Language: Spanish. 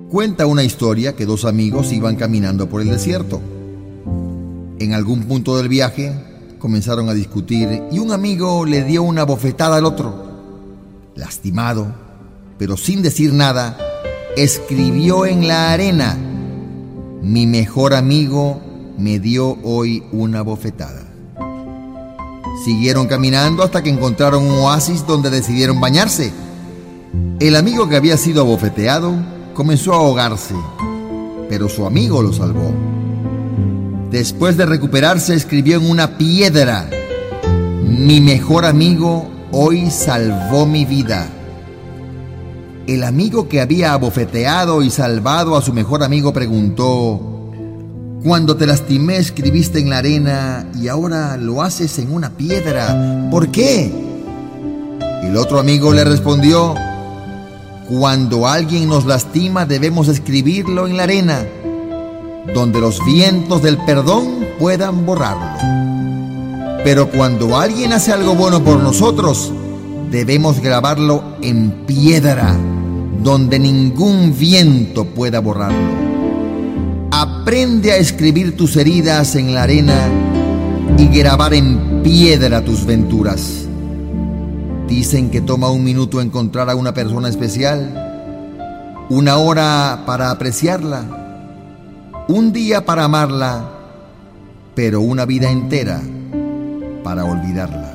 Cuenta una historia que dos amigos iban caminando por el desierto. En algún punto del viaje comenzaron a discutir y un amigo le dio una bofetada al otro. Lastimado, pero sin decir nada, escribió en la arena: mi mejor amigo me dio hoy una bofetada. Siguieron caminando hasta que encontraron un oasis donde decidieron bañarse. El amigo que había sido abofeteado comenzó a ahogarse, pero su amigo lo salvó. Después de recuperarse, escribió en una piedra: mi mejor amigo hoy salvó mi vida. El amigo que había abofeteado y salvado a su mejor amigo preguntó: cuando te lastimé escribiste en la arena y ahora lo haces en una piedra, ¿por qué? El otro amigo le respondió: cuando alguien nos lastima debemos escribirlo en la arena, donde los vientos del perdón puedan borrarlo. Pero cuando alguien hace algo bueno por nosotros, debemos grabarlo en piedra, donde ningún viento pueda borrarlo. Aprende a escribir tus heridas en la arena y grabar en piedra tus venturas. Dicen que toma 1 minuto encontrar a una persona especial, 1 hora para apreciarla, 1 día para amarla, pero una vida entera para olvidarla.